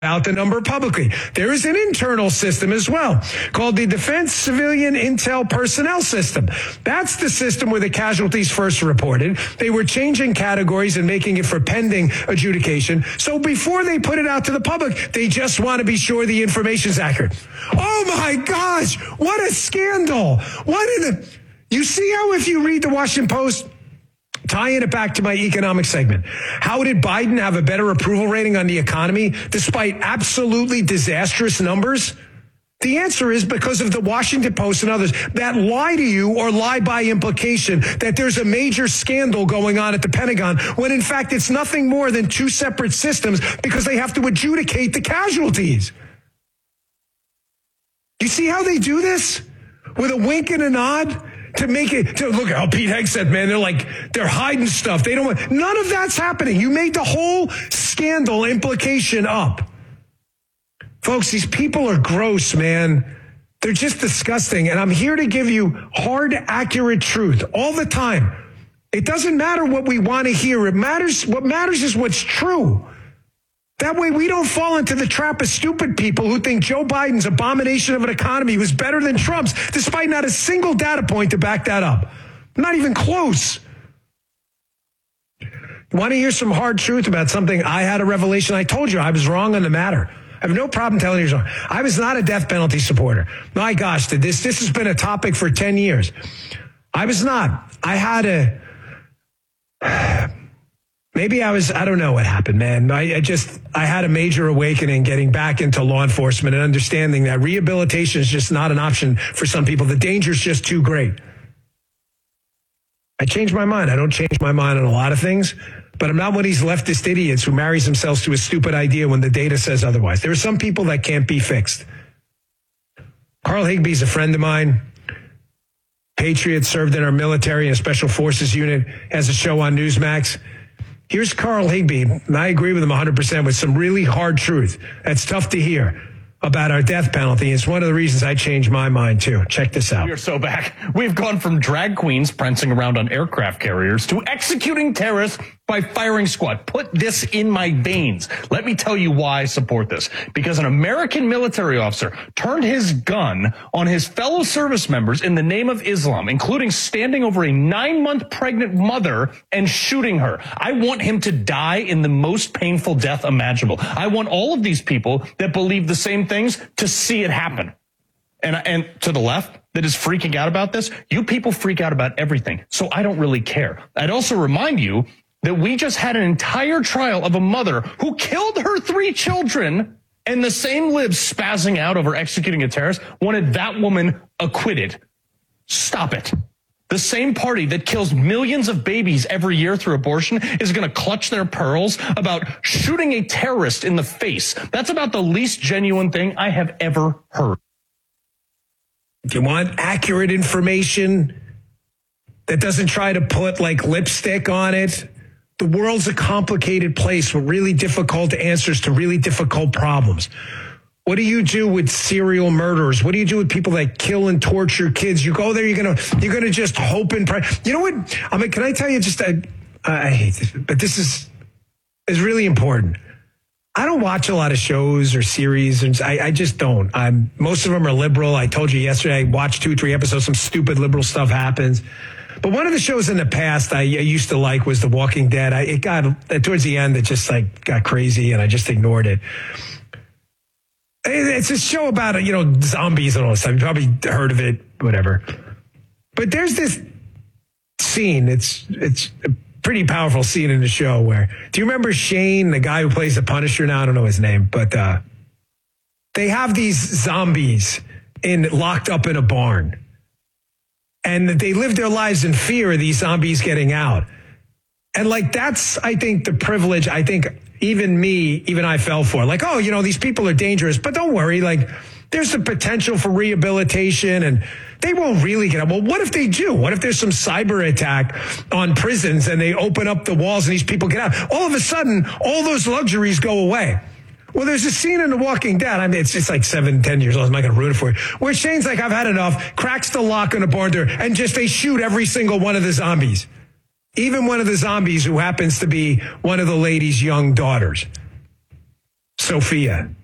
out the number publicly. There is an internal system as well called the Defense Civilian Intel Personnel System. That's the system where the casualties first reported. They were changing categories and making it for pending adjudication. So before they put it out to the public, they just want to be sure the information is accurate. Oh my gosh, what a scandal. You see how if you read the Washington Post, tying it back to my economic segment, how did Biden have a better approval rating on the economy despite absolutely disastrous numbers? The answer is because of the Washington Post and others that lie to you or lie by implication that there's a major scandal going on at the Pentagon when in fact it's nothing more than two separate systems because they have to adjudicate the casualties. You see how they do this? With a wink and a nod? To make it, to look at how Pete Hegg said, man, they're hiding stuff. They don't want, none of that's happening. You made the whole scandal implication up. Folks, these people are gross, man. They're just disgusting. And I'm here to give you hard, accurate truth all the time. It doesn't matter what we want to hear. What matters is what's true. That way we don't fall into the trap of stupid people who think Joe Biden's abomination of an economy was better than Trump's, despite not a single data point to back that up. Not even close. Want to hear some hard truth about something I had a revelation? I told you I was wrong on the matter. I have no problem telling you wrong. I was not a death penalty supporter. My gosh, this has been a topic for 10 years. I was not. I don't know what happened, man. I had a major awakening getting back into law enforcement and understanding that rehabilitation is just not an option for some people. The danger is just too great. I changed my mind. I don't change my mind on a lot of things, but I'm not one of these leftist idiots who marries themselves to a stupid idea when the data says otherwise. There are some people that can't be fixed. Carl Higbee's a friend of mine. Patriot, served in our military and special forces unit, has a show on Newsmax. Here's Carl Higbee, and I agree with him 100% with some really hard truth. That's tough to hear about our death penalty. It's one of the reasons I changed my mind, too. Check this out. We are so back. We've gone from drag queens prancing around on aircraft carriers to executing terrorists by firing squad. Put this in my veins. Let me tell you why I support this. Because an American military officer turned his gun on his fellow service members in the name of Islam, including standing over a 9-month pregnant mother and shooting her. I want him to die in the most painful death imaginable. I want all of these people that believe the same things to see it happen. And to the left that is freaking out about this, you people freak out about everything. So I don't really care. I'd also remind you that we just had an entire trial of a mother who killed her 3 children, and the same libs spazzing out over executing a terrorist wanted that woman acquitted. Stop it. The same party that kills millions of babies every year through abortion is going to clutch their pearls about shooting a terrorist in the face. That's about the least genuine thing I have ever heard. If you want accurate information that doesn't try to put like lipstick on it, the world's a complicated place with really difficult answers to really difficult problems. What do you do with serial murderers? What do you do with people that kill and torture kids? You go there, you're gonna just hope and pray. You know what? I mean, can I tell you just? I hate this, but this is really important. I don't watch a lot of shows or series, and I just don't. Most of them are liberal. I told you yesterday I watched 2-3 episodes. Some stupid liberal stuff happens. But one of the shows in the past I used to like was The Walking Dead. It got towards the end, it just got crazy, and I just ignored it. It's a show about zombies and all this stuff. You probably heard of it, whatever. But there's this scene. It's a pretty powerful scene in the show where, do you remember Shane, the guy who plays the Punisher? Now I don't know his name, but they have these zombies locked up in a barn. And they live their lives in fear of these zombies getting out. And that's, I think, the privilege, I think even I fell for. These people are dangerous, but don't worry. There's the potential for rehabilitation and they won't really get out. Well, what if they do? What if there's some cyber attack on prisons and they open up the walls and these people get out? All of a sudden, all those luxuries go away. Well, there's a scene in The Walking Dead. I mean, it's 7-10 years old. I'm not going to ruin it for you. Where Shane's like, I've had enough, cracks the lock on the barn door, and they shoot every single one of the zombies. Even one of the zombies who happens to be one of the lady's young daughters. Sophia.